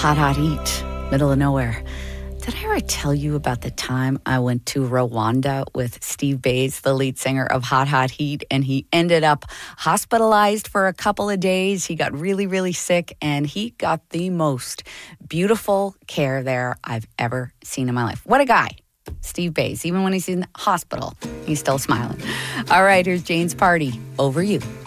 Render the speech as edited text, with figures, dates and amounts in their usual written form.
Hot, hot heat, middle of nowhere. Did I ever tell you about the time I went to Rwanda with Steve Bays, the lead singer of Hot, Hot Heat, and he ended up hospitalized for a couple of days. He got really, really sick, and he got the most beautiful care there I've ever seen in my life. What a guy. Steve Bays, even when he's in the hospital, he's still smiling. All right, here's Jane's Party. Over you.